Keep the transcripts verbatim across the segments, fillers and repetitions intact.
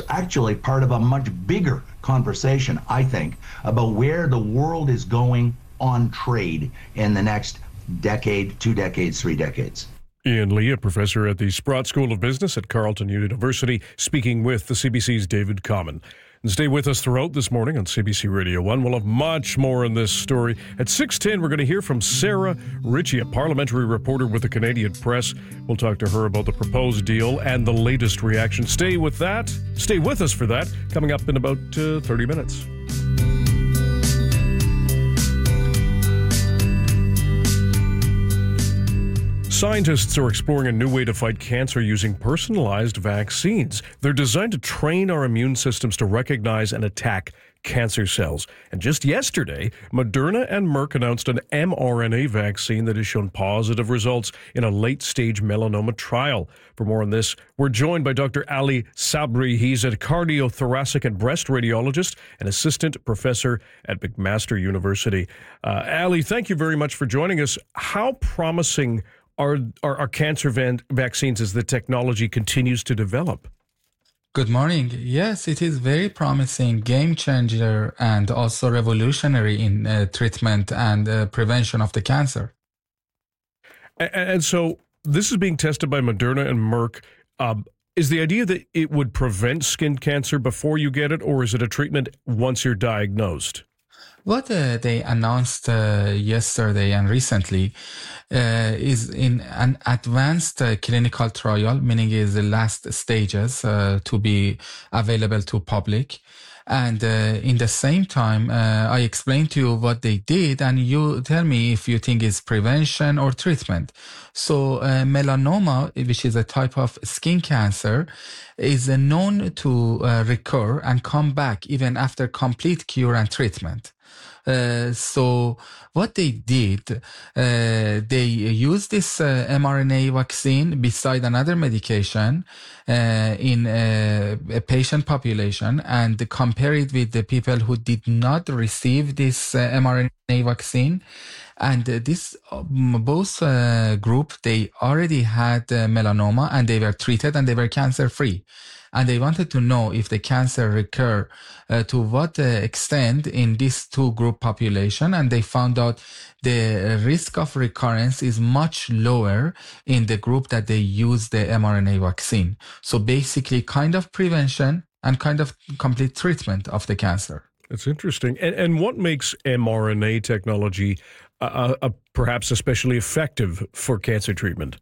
actually part of a much bigger conversation, I think, about where the world is going on trade in the next decade, two decades, three decades. Ian Lee, a professor at the Sprott School of Business at Carleton University, speaking with the C B C's David Common. And stay with us throughout this morning on C B C Radio one. We'll have much more in this story. At six ten, we're going to hear from Sarah Ritchie, a parliamentary reporter with the Canadian Press. We'll talk to her about the proposed deal and the latest reaction. Stay with that. Stay with us for that. Coming up in about uh, thirty minutes. Scientists are exploring a new way to fight cancer using personalized vaccines. They're designed to train our immune systems to recognize and attack cancer cells. And just yesterday, Moderna and Merck announced an mRNA vaccine that has shown positive results in a late-stage melanoma trial. For more on this, we're joined by Doctor Ali Sabri. He's a cardiothoracic and breast radiologist and assistant professor at McMaster University. Uh, Ali, thank you very much for joining us. How promising Are, are, are cancer van- vaccines as the technology continues to develop? Good morning. Yes, it is very promising, game changer, and also revolutionary in uh, treatment and uh, prevention of the cancer. And, and so this is being tested by Moderna and Merck. Um, is the idea that it would prevent skin cancer before you get it, or is it a treatment once you're diagnosed? What uh, they announced uh, yesterday and recently uh, is in an advanced uh, clinical trial, meaning is the last stages uh, to be available to public. And uh, in the same time, uh, I explained to you what they did, and you tell me if you think it's prevention or treatment. So uh, melanoma, which is a type of skin cancer, is uh, known to uh, recur and come back even after complete cure and treatment. Uh, so what they did, uh, they used this uh, mRNA vaccine beside another medication uh, in uh, a patient population and compare it with the people who did not receive this uh, mRNA vaccine. And uh, this um, both uh, group, they already had uh, melanoma and they were treated and they were cancer free. And they wanted to know if the cancer recur uh, to what uh, extent in this two group population. And they found out the risk of recurrence is much lower in the group that they use the mRNA vaccine. So basically kind of prevention and kind of complete treatment of the cancer. That's interesting. And, and what makes mRNA technology uh, uh, perhaps especially effective for cancer treatment?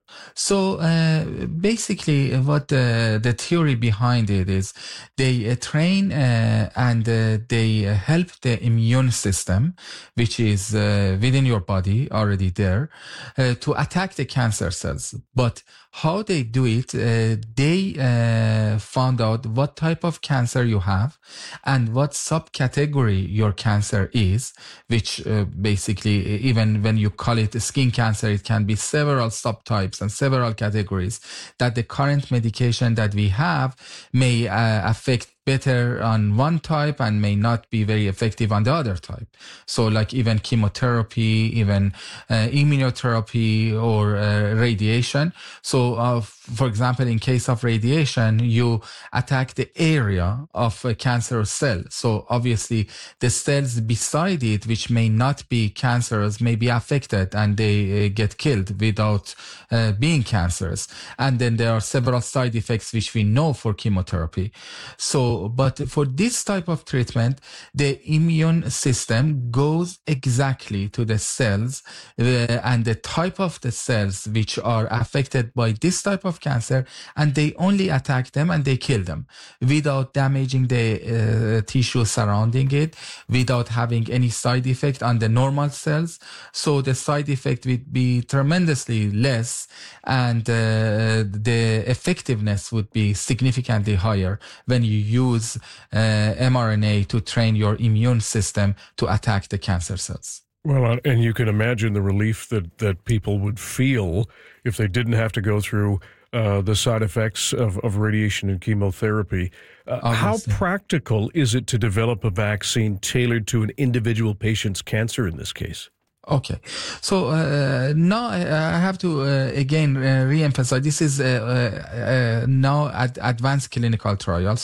So uh, basically what uh, the theory behind it is they uh, train uh, and uh, they uh, help the immune system, which is uh, within your body already there, uh, to attack the cancer cells. But how they do it, uh, they uh, found out what type of cancer you have and what subcategory your cancer is, which uh, basically, even when you call it skin cancer, it can be several subtypes and several categories that the current medication that we have may uh, affect better on one type and may not be very effective on the other type. So like even chemotherapy, even uh, immunotherapy or uh, radiation. So uh, for example, in case of radiation, you attack the area of a cancerous cell. So obviously the cells beside it, which may not be cancerous, may be affected and they uh, get killed without uh, being cancerous. And then there are several side effects which we know for chemotherapy. So but for this type of treatment, the immune system goes exactly to the cells uh, and the type of the cells which are affected by this type of cancer, and they only attack them and they kill them without damaging the uh, tissue surrounding it, without having any side effect on the normal cells. So the side effect would be tremendously less and uh, the effectiveness would be significantly higher when you use use uh, mRNA to train your immune system to attack the cancer cells. Well, and you can imagine the relief that, that people would feel if they didn't have to go through uh, the side effects of, of radiation and chemotherapy. Uh, how practical is it to develop a vaccine tailored to an individual patient's cancer in this case? Okay, so uh, now I have to uh, again uh, re-emphasize this is uh, uh, now ad- advanced clinical trials.